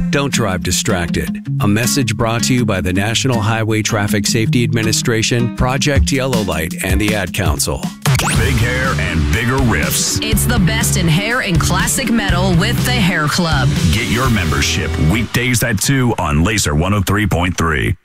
Don't drive distracted. A message brought to you by the National Highway Traffic Safety Administration, Project Yellow Light, and the Ad Council. Big hair and bigger riffs. It's the best in hair and classic metal with the Hair Club. Get your membership weekdays at 2 on Laser 103.3.